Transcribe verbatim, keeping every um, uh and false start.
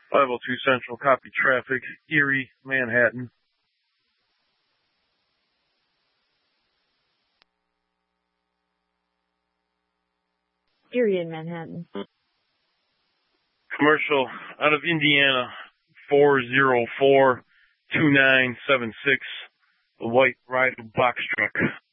five oh two Central, copy traffic, Erie, Manhattan. Erie in Manhattan. Commercial out of Indiana, four zero four two nine seven six, the white Ryder box truck.